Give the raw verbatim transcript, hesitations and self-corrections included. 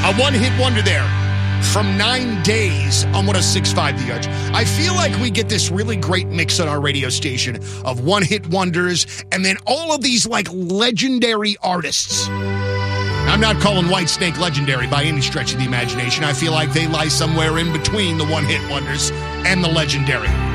A one-hit wonder there from Nine Days on one oh six point five The Edge. I feel like we get this really great mix on our radio station of one-hit wonders and then all of these, like, legendary artists. I'm not calling Whitesnake legendary by any stretch of the imagination. I feel like they lie somewhere in between the one-hit wonders and the legendary.